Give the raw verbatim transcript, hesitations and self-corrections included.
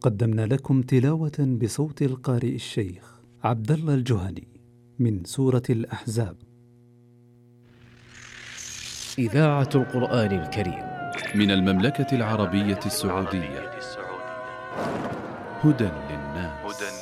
قدمنا لكم تلاوة بصوت القارئ الشيخ عبد الله الجهني من سورة الأحزاب. إذاعة القرآن الكريم من المملكة العربية السعودية. هدى للناس.